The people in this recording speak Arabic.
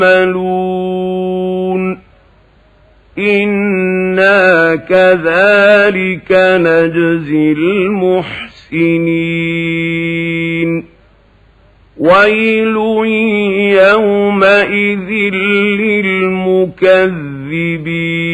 يعملون إنا كذلك نجزي المحسنين ويل يومئذ للمكذبين